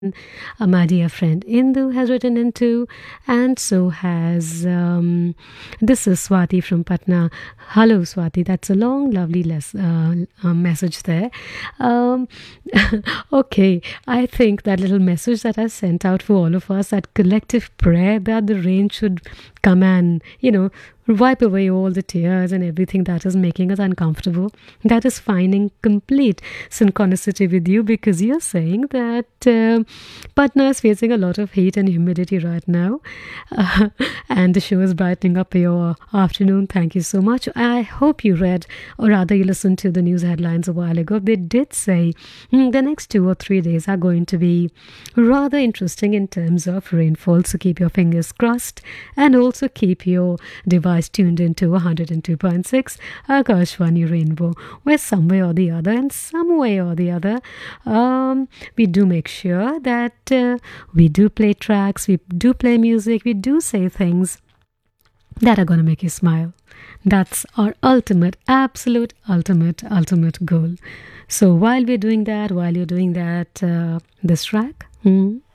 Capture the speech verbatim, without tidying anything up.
uh, my dear friend Indu has written into, and so has um, this is Swati from Patna. Hello, Swati. That's a long, lovely les- uh, uh, message there. Um, okay, I think that little message that I sent out for all of us, that collective prayer that the rain should come and, you know, wipe away all the tears and everything that is making us uncomfortable. That is finding complete synchronicity with you, because you're saying that uh, Patna is facing a lot of heat and humidity right now. Uh, and the show is brightening up your afternoon. Thank you so much. I hope you read, or rather, you listened to the news headlines a while ago. They did say mm, the next two or three days are going to be rather interesting in terms of rainfall. So keep your fingers crossed and also keep your device tuned into one oh two point six Akashvani Rainbow, where some way or the other, and some way or the other, um, we do make sure that uh, we do play tracks, we do play music, we do say things that are going to make you smile. That's our ultimate, absolute, ultimate, ultimate goal. So while we're doing that, while you're doing that, uh, this track, hmm,